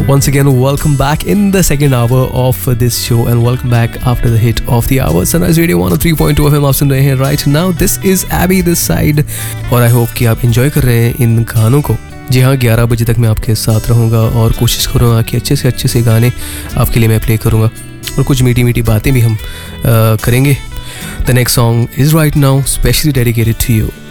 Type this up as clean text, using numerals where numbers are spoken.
Once again, welcome back in the second hour of this show and welcome back after the hit of the hour. Sunrise Radio 103.2 FM आप सुन रहे हैं right now. This is Abby this side और I hope कि आप enjoy कर रहे हैं इन गानों को. जी हाँ, 11 बजे तक मैं आपके साथ रहूँगा और कोशिश करूँगा कि अच्छे से गाने आपके लिए मैं प्ले करूँगा और कुछ मीठी मीठी बातें भी हम करेंगे. The next song is right now specially dedicated to you.